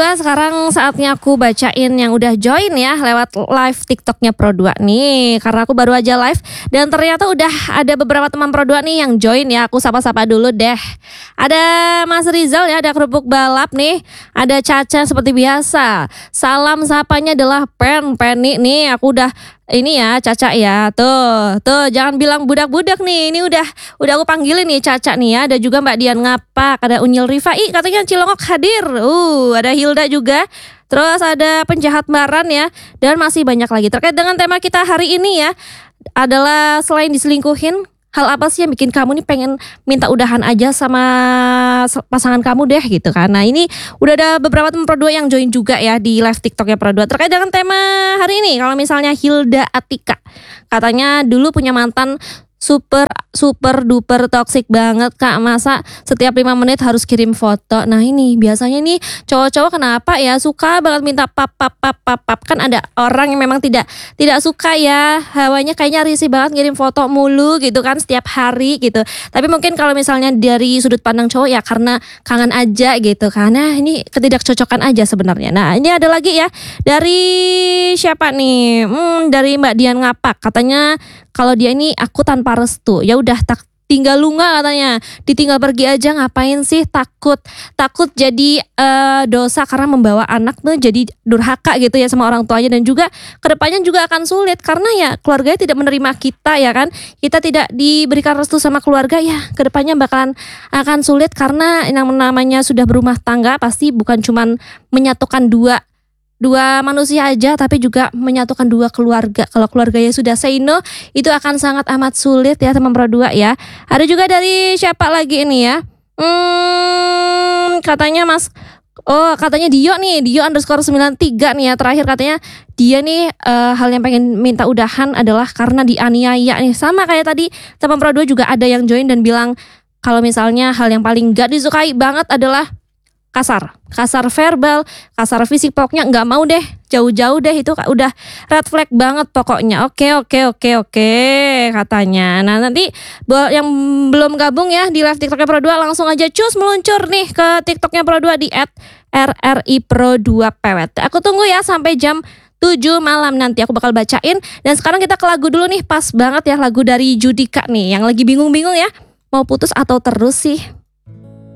2, sekarang saatnya aku bacain yang udah join ya lewat live TikToknya Pro2 nih. Karena aku baru aja live dan ternyata udah ada beberapa teman Pro2 nih yang join ya. Aku sapa-sapa dulu deh. Ada Mas Rizal ya, ada Kerupuk Balap nih. Ada Caca seperti biasa. Salam sapanya adalah Penny nih. Aku udah ini ya Caca ya, tuh jangan bilang budak-budak nih. Ini udah aku panggilin nih Caca nih ya. Ada juga Mbak Dian Ngapak, ada Unyil Rifai katanya Cilongok hadir. Ada Hilda juga. Terus ada Penjahat Baran ya. Dan masih banyak lagi. Terkait dengan tema kita hari ini ya, adalah selain diselingkuhin, hal apa sih yang bikin kamu nih pengen minta udahan aja sama pasangan kamu deh gitu kan. Nah ini udah ada beberapa teman Pro2 yang join juga ya di live TikToknya Pro2 terkait dengan tema hari ini. Kalau misalnya Hilda Atika katanya dulu punya mantan super duper toxic banget Kak, masa setiap 5 menit harus kirim foto. Nah ini biasanya nih cowok-cowok kenapa ya suka banget minta pap. Kan ada orang yang memang tidak suka ya, hawanya kayaknya risih banget ngirim foto mulu gitu kan setiap hari gitu. Tapi mungkin kalau misalnya dari sudut pandang cowok ya karena kangen aja gitu. Karena ini ketidakcocokan aja sebenarnya. Nah ini ada lagi ya dari siapa nih? Dari Mbak Dian Ngapak katanya kalau dia ini aku tanpa restu, ya udah tinggal lunga katanya, ditinggal pergi aja ngapain sih, takut jadi dosa karena membawa anak tuh jadi durhaka gitu ya sama orang tuanya, dan juga kedepannya juga akan sulit karena ya keluarganya tidak menerima kita ya kan, kita tidak diberikan restu sama keluarga ya kedepannya akan sulit karena yang namanya sudah berumah tangga pasti bukan cuman menyatukan dua manusia aja tapi juga menyatukan 2 keluarga. Kalau keluarganya sudah say no itu akan sangat amat sulit ya teman Pro2 ya. Ada juga dari siapa lagi ini ya, katanya katanya Dio nih, Dio_93 nih ya. Terakhir katanya dia nih hal yang pengen minta udahan adalah karena dianiaya nih. Sama kayak tadi teman Pro2 juga ada yang join dan bilang kalau misalnya hal yang paling gak disukai banget adalah kasar verbal, kasar fisik, pokoknya nggak mau deh, jauh-jauh deh, itu udah red flag banget pokoknya. Oke katanya. Nah nanti buat yang belum gabung ya di live TikToknya Pro2 langsung aja meluncur nih ke TikToknya Pro2 di @RRI_Pro2PWT. Aku tunggu ya sampai jam 7 malam nanti aku bakal bacain. Dan sekarang kita ke lagu dulu nih, pas banget ya lagu dari Judika nih yang lagi bingung-bingung ya mau putus atau terus sih.